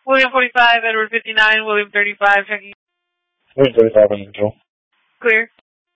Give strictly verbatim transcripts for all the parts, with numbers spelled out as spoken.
William forty-five, Edward fifty-nine, William thirty-five, checking. William thirty-five under control. Clear.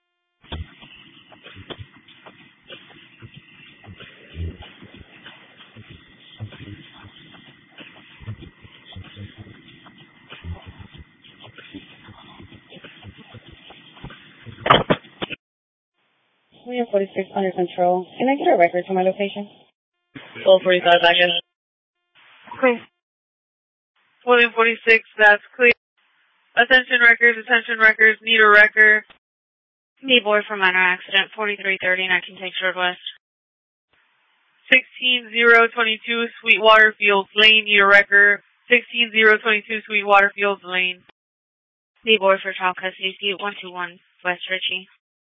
William forty-six under control. Can I get a record for my location? twelve forty-five back in. Clear. William forty-six, that's clear. Attention records, attention records, need a record. Need boy for minor accident, forty-three thirty, nineteen takes Road West. sixteen zero twenty-two, Sweetwater Fields Lane, need a record. sixteen zero twenty-two, Sweetwater Fields Lane. Need boy for child custody, seat one two one, West Ritchie.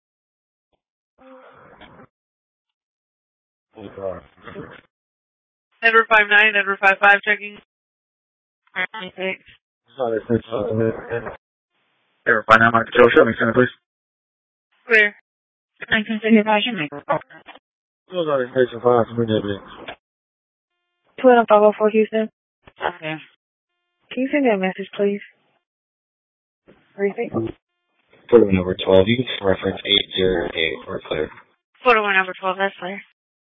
Edward five nine, Edward five five, checking. twenty-six. Edward five nine under control. Show me, center, please. Clear. nineteen sixty-five, should make a Close on station five from Indianapolis. twelve five oh four Houston. Okay. Can you send me a message, please? Repeat. Photo number twelve. You can reference eight zero eight. We're clear. Photo one over twelve, that's clear.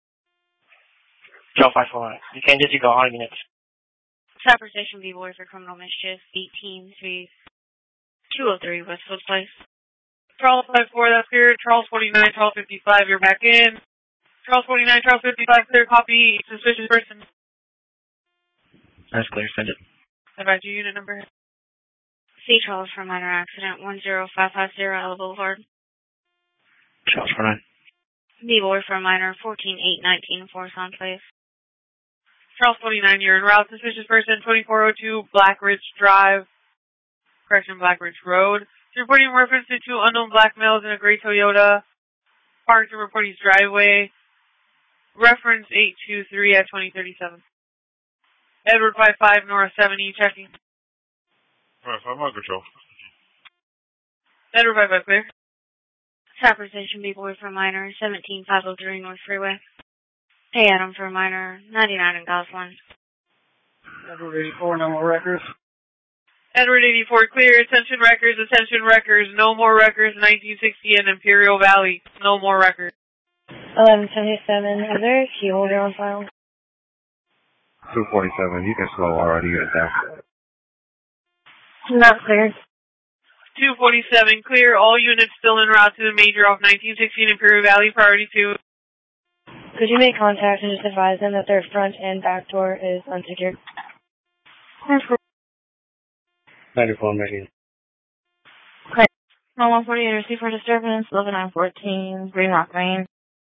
Joe five four. You can't just go on units. Cyber Station B boy for criminal mischief, eighteen three two oh three Westwood Place. Charles five four, that's clear. Charles forty-nine, Charles fifty-five, you're back in. Charles forty-nine, Charles fifty-five, clear, copy, suspicious person. That's clear, send it. Advise your unit number. C. Charles for minor accident, one zero five five zero Ella Boulevard. Charles for nine. B boy for minor, fourteen eight nineteen Forest Lawn Place. Charles forty-nine, you're en route. Suspicious person, twenty-four oh two Black Ridge Drive. Correction, Black Ridge Road. Reporting reference to two unknown black males in a gray Toyota. Parked in reporting's driveway. Reference eight two three at twenty thirty-seven. Edward five five, North seventy, checking. Alright, five under control. Edward five five, clear. Cyber Station B boy for minor, seventeen five oh three North Freeway. Hey Adam for minor, ninety-nine in Gosselin. Edward eighty-four, no more records. Edward eighty-four, clear. Attention records, attention records. No more records, nineteen sixty in Imperial Valley. No more records. eleven seventy-seven. Is there a key holder on file? two forty-seven. You can slow already. Unit down. Not clear. two forty-seven, clear. All units still en route to the major off nineteen sixteen Imperial Valley, priority two. Could you make contact and just advise them that their front and back door is unsecured? ninety-four, making. one one forty, receive for disturbance, eleven nine fourteen, Green Rock Lane.